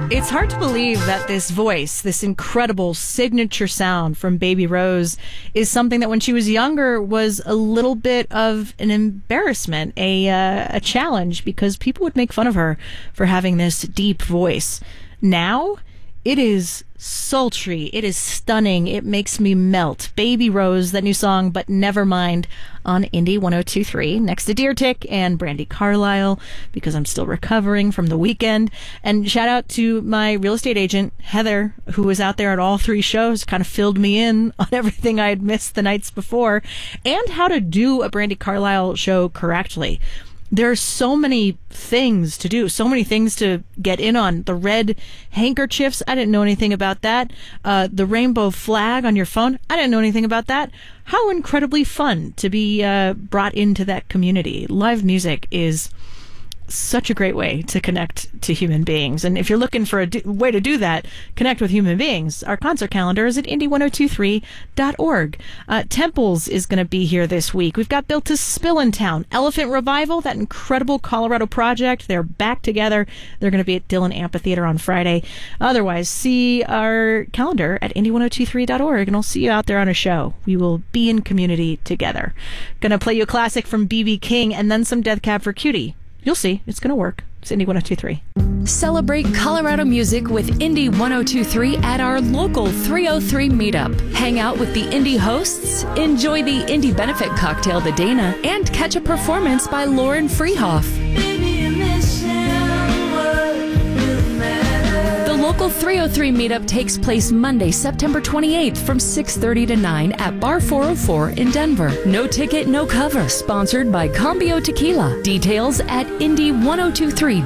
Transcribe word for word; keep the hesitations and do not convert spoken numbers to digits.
It's hard to believe that this voice, this incredible signature sound from Baby Rose, is something that when she was younger was a little bit of an embarrassment, a uh, a challenge, because people would make fun of her for having this deep voice. Now, it is sultry. It is stunning. It makes me melt. Baby Rose, that new song, But Never Mind, on Indie one oh two three, next to Deer Tick and Brandi Carlile, because I'm still recovering from the weekend. And shout out to my real estate agent, Heather, who was out there at all three shows, kind of filled me in on everything I had missed the nights before, and how to do a Brandi Carlile show correctly. There are so many things to do, so many things to get in on. The red handkerchiefs, I didn't know anything about that. Uh, the rainbow flag on your phone, I didn't know anything about that. How incredibly fun to be uh, brought into that community. Live music is such a great way to connect to human beings. And if you're looking for a do- way to do that, connect with human beings, our concert calendar is at indie ten twenty-three dot org. Uh, Temples is going to be here this week. We've got Built to Spill in town. Elephant Revival, that incredible Colorado project, they're back together. They're going to be at Dillon Amphitheater on Friday. Otherwise, see our calendar at indie ten twenty-three dot org, and I'll see you out there on a show. We will be in community together. Going to play you a classic from B B King and then some Death Cab for Cutie. You'll see. It's going to work. It's Indie ten twenty-three. Celebrate Colorado music with Indie ten twenty-three at our local three oh three meetup. Hang out with the Indie hosts, enjoy the Indie benefit cocktail, The Dana, and catch a performance by Lauren Freehoff. The local three oh three meetup takes place Monday, September twenty-eighth from six thirty to nine at Bar four oh four in Denver. No ticket, no cover. Sponsored by Cambio Tequila. Details at indie ten twenty-three